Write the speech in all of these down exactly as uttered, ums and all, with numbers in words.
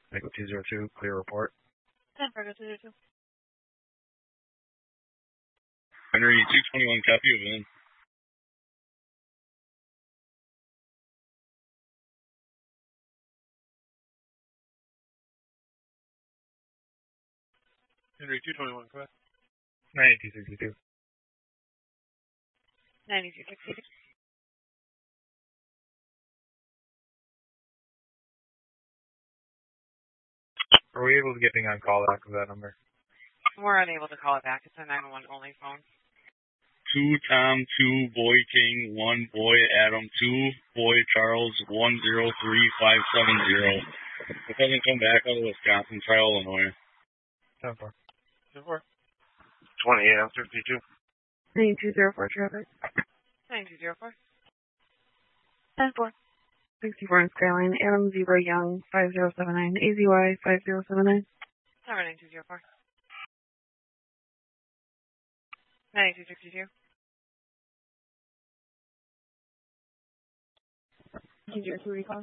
Echo two zero two, clear report. ten Fargo two zero two. Henry two twenty-one, copy of in. Henry two twenty-one, correct? ninety-two sixty-two. ninety-two sixty-two. Are we able to get on call back of that number? We're unable to call it back. It's a nine one one only phone. Two Tom, two Boy King, one Boy Adam, two Boy Charles, one zero three five seven zero. If it doesn't come back out of Wisconsin, try Illinois. ten four. ten four. twenty-eight, I'm fifty-two. ninety-two zero four traffic. ninety-two zero four. ten four. sixty-four in Skyline, Adam Zebra Young, five zero seven nine, A Z Y five zero seven nine. Tower ninety-two zero four. ninety-two sixty-two. Can you do a recall?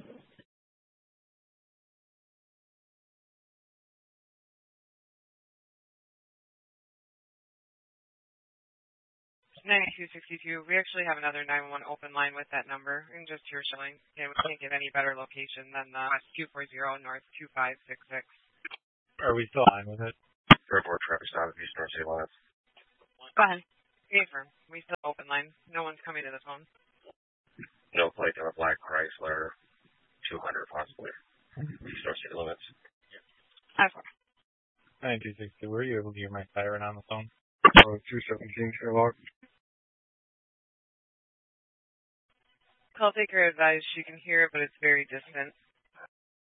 ninety-two sixty-two. We actually have another nine one one open line with that number, and just here showing, yeah, we can't get any better location than the West two four zero North two five six six. Are we still on with it? Airport traffic stop at East North City Lines. Go ahead. Confirm. We still open line. No one's coming to the phone. No plate on a black Chrysler two hundred possibly. East North City limits. five four. ninety-two sixty-two. Were you able to hear my siren on the phone? Oh, two seventeen, Sherlock. Call taker advised she can hear it, but it's very distant.